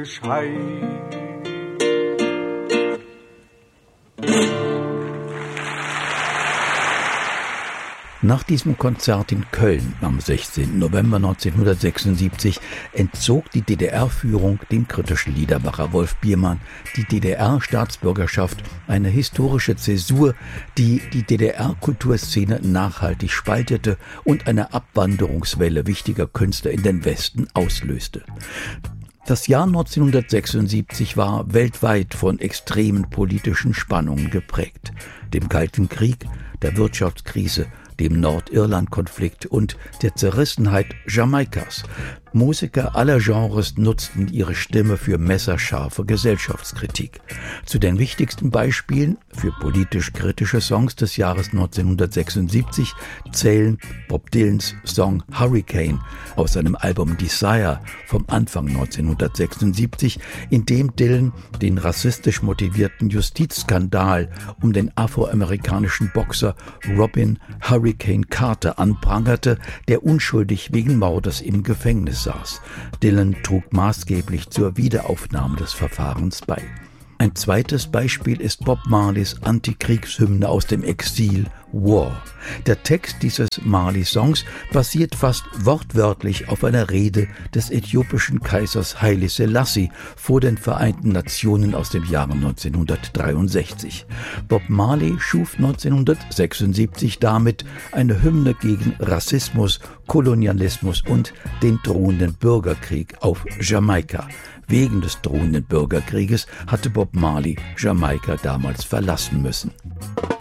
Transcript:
Bescheid. Nach diesem Konzert in Köln am 16. November 1976 entzog die DDR-Führung dem kritischen Liedermacher Wolf Biermann die DDR-Staatsbürgerschaft, eine historische Zäsur, die die DDR-Kulturszene nachhaltig spaltete und eine Abwanderungswelle wichtiger Künstler in den Westen auslöste. Das Jahr 1976 war weltweit von extremen politischen Spannungen geprägt, dem Kalten Krieg, der Wirtschaftskrise, dem Nordirland-Konflikt und der Zerrissenheit Jamaikas. Musiker aller Genres nutzten ihre Stimme für messerscharfe Gesellschaftskritik. Zu den wichtigsten Beispielen für politisch kritische Songs des Jahres 1976 zählen Bob Dylans Song Hurricane aus seinem Album Desire vom Anfang 1976, in dem Dylan den rassistisch motivierten Justizskandal um den afroamerikanischen Boxer Robin Hurricane Carter anprangerte, der unschuldig wegen Mordes im Gefängnis saß. Dylan trug maßgeblich zur Wiederaufnahme des Verfahrens bei. Ein zweites Beispiel ist Bob Marleys Antikriegshymne aus dem Exil, War. Der Text dieses Marley-Songs basiert fast wortwörtlich auf einer Rede des äthiopischen Kaisers Haile Selassie vor den Vereinten Nationen aus dem Jahre 1963. Bob Marley schuf 1976 damit eine Hymne gegen Rassismus, Kolonialismus und den drohenden Bürgerkrieg auf Jamaika. Wegen des drohenden Bürgerkrieges hatte Bob Marley Jamaika damals verlassen müssen.